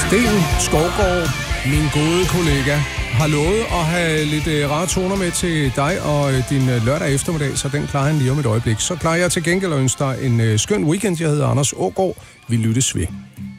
Sten Skovgaard, min gode kollega, har lovet at have lidt rare toner med til dig og din lørdag eftermiddag, så den klarer han lige om et øjeblik. Så klarer jeg til gengæld at ønske dig en skøn weekend. Jeg hedder Anders Aagaard. Vi lyttes ved.